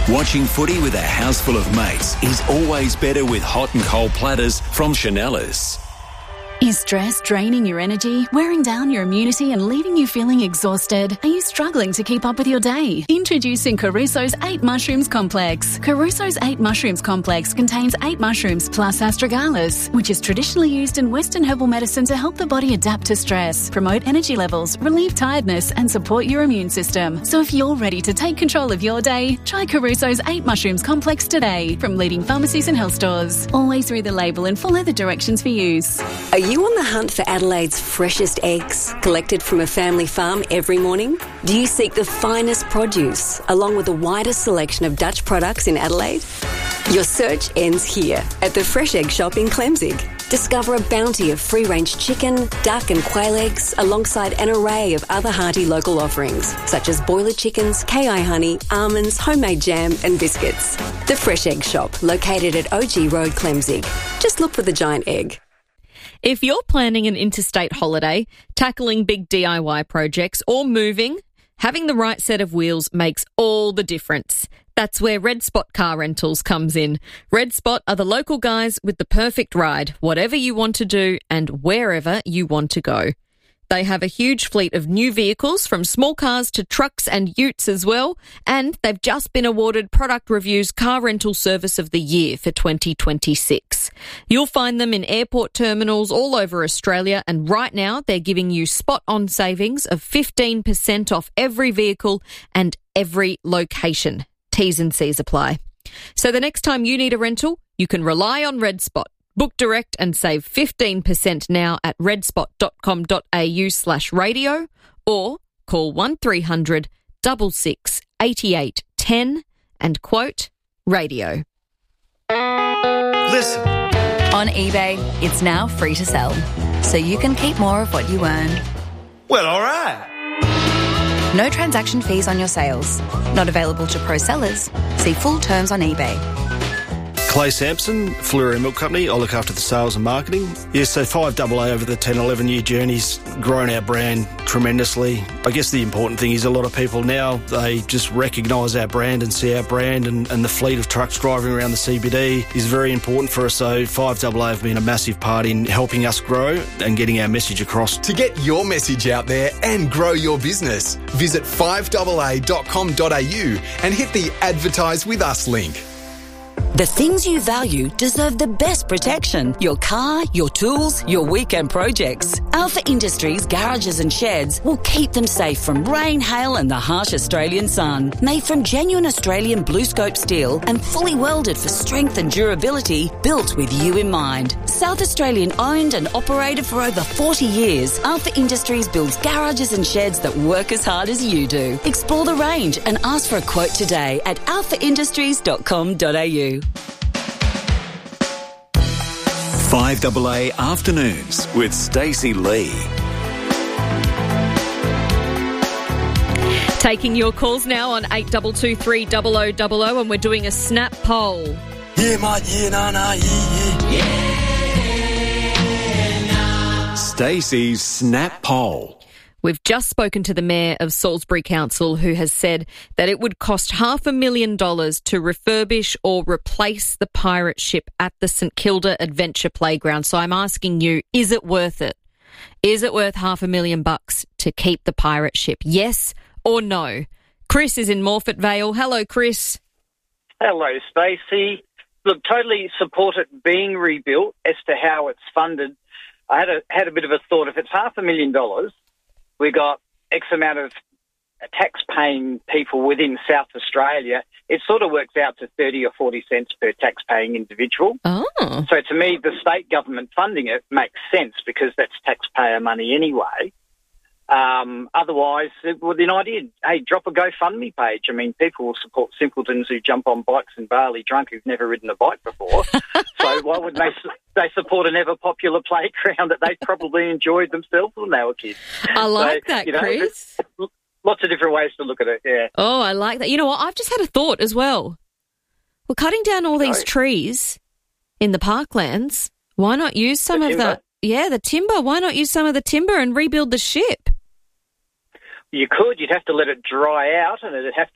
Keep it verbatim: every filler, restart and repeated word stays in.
Watching footy with a house full of mates is always better with hot and cold platters from Chanellas. Is stress draining your energy, wearing down your immunity and leaving you feeling exhausted? Are you struggling to keep up with your day? Introducing Caruso's eight Mushrooms Complex. Caruso's eight Mushrooms Complex contains eight mushrooms plus astragalus, which is traditionally used in Western herbal medicine to help the body adapt to stress, promote energy levels, relieve tiredness and support your immune system. So if you're ready to take control of your day, try Caruso's eight Mushrooms Complex today from leading pharmacies and health stores. Always read the label and follow the directions for use. Are you on the hunt for Adelaide's freshest eggs, collected from a family farm every morning? Do you seek the finest produce, along with the widest selection of Dutch products in Adelaide? Your search ends here, at the Fresh Egg Shop in Clemzig. Discover a bounty of free-range chicken, duck and quail eggs, alongside an array of other hearty local offerings, such as boiler chickens, K I honey, almonds, homemade jam and biscuits. The Fresh Egg Shop, located at O G Road, Clemzig. Just look for the giant egg. If you're planning an interstate holiday, tackling big D I Y projects or moving, having the right set of wheels makes all the difference. That's where Red Spot Car Rentals comes in. Red Spot are the local guys with the perfect ride, whatever you want to do and wherever you want to go. They have a huge fleet of new vehicles, from small cars to trucks and utes as well, and they've just been awarded Product Review's Car Rental Service of the Year for twenty twenty-six. You'll find them in airport terminals all over Australia, and right now they're giving you spot-on savings of fifteen percent off every vehicle and every location. T's and C's apply. So the next time you need a rental, you can rely on Red Spot. Book direct and save fifteen percent now at redspot.com.au slash radio or call one three hundred, six six, eight eight one zero and quote radio. Listen. On eBay, it's now free to sell, so you can keep more of what you earn. Well, all right. No transaction fees on your sales. Not available to pro sellers. See full terms on eBay. Clay Sampson, Fleury Milk Company. I look after the sales and marketing. Yes, so five A A over the ten, eleven year journey's grown our brand tremendously. I guess the important thing is a lot of people now, they just recognise our brand and see our brand, and, and the fleet of trucks driving around the C B D is very important for us. So five A A have been a massive part in helping us grow and getting our message across. To get your message out there and grow your business, visit five A A dot com dot a u and hit the Advertise With Us link. The things you value deserve the best protection. Your car, your tools, your weekend projects. Alpha Industries garages and sheds will keep them safe from rain, hail and the harsh Australian sun. Made from genuine Australian blue scope steel and fully welded for strength and durability, built with you in mind. South Australian owned and operated for over forty years, Alpha Industries builds garages and sheds that work as hard as you do. Explore the range and ask for a quote today at alpha industries dot com dot a u. five A A Afternoons with Stacey Lee. Taking your calls now on eight two two three zero zero zero zero, and we're doing a snap poll. Yeah, mate, yeah, no, no, yeah, yeah. Stacey's snap poll. We've just spoken to the Mayor of Salisbury Council, who has said that it would cost half a million dollars to refurbish or replace the pirate ship at the St Kilda Adventure Playground. So I'm asking you, is it worth it? Is it worth half a million bucks to keep the pirate ship? Yes or no? Chris is in Morfett Vale. Hello, Chris. Hello, Stacey. Look, totally support it being rebuilt. As to how it's funded, I had a, had a bit of a thought. If it's half a million dollars, we got X amount of tax-paying people within South Australia, it sort of works out to thirty or forty cents per tax-paying individual. Oh. So to me, the state government funding it makes sense because that's taxpayer money anyway. Um, otherwise, well, then I did, hey, drop a GoFundMe page. I mean, people will support simpletons who jump on bikes in Bali drunk who've never ridden a bike before. So why wouldn't they, they support an ever-popular playground that they probably enjoyed themselves when they were kids? I like so, that, you know, Chris. Lots of different ways to look at it, yeah. Oh, I like that. You know what? I've just had a thought as well. We're cutting down all these Sorry. trees in the parklands. Why not use some The of the... Yeah, the timber. Why not use some of the timber and rebuild the ship? You could. You'd have to let it dry out, and it'd have